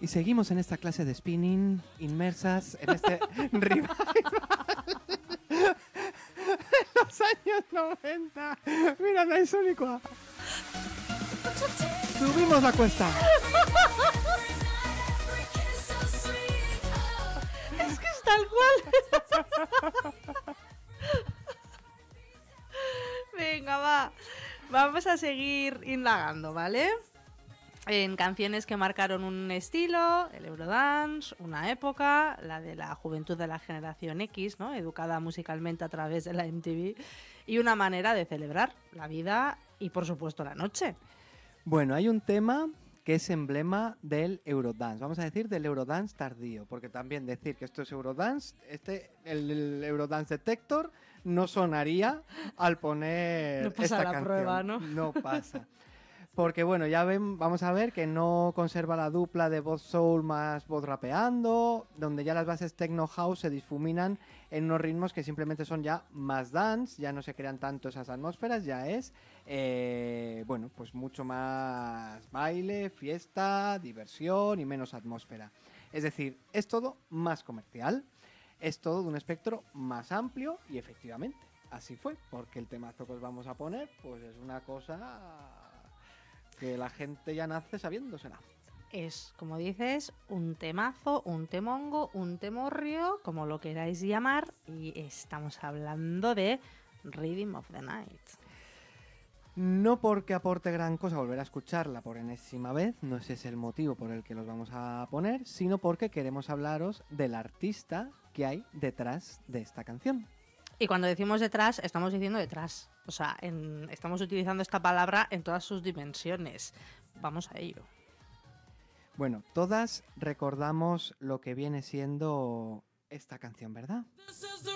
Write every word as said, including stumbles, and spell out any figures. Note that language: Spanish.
Y seguimos en esta clase de spinning, inmersas en este revival de los años noventa. Mira, no hay Sónico. Subimos la cuesta. Es que es tal cual. Venga, va. Vamos a seguir indagando, ¿vale? En canciones que marcaron un estilo, el Eurodance, una época, la de la juventud de la generación X, ¿no? Educada musicalmente a través de la M T V, y una manera de celebrar la vida y, por supuesto, la noche. Bueno, hay un tema que es emblema del Eurodance, vamos a decir del Eurodance tardío, porque también decir que esto es Eurodance, este, el, el Eurodance Detector no sonaría al poner No pasa esta la canción. prueba, ¿no? No pasa. Porque bueno, ya ven, vamos a ver que no conserva la dupla de voz soul más voz rapeando, donde ya las bases techno house se difuminan en unos ritmos que simplemente son ya más dance, ya no se crean tanto esas atmósferas, ya es, eh, bueno, pues mucho más baile, fiesta, diversión y menos atmósfera. Es decir, es todo más comercial, es todo de un espectro más amplio y efectivamente, así fue, porque el temazo que os vamos a poner, pues es una cosa que la gente ya nace sabiéndosela. Es, como dices, un temazo, un temongo, un temorrio, como lo queráis llamar, y estamos hablando de Rhythm of the Night. No porque aporte gran cosa volver a escucharla por enésima vez, no ese es el motivo por el que los vamos a poner, sino porque queremos hablaros del artista que hay detrás de esta canción. Y cuando decimos detrás, estamos diciendo detrás. O sea, en, estamos utilizando esta palabra en todas sus dimensiones. Vamos a ello. Bueno, todas recordamos lo que viene siendo esta canción, ¿verdad?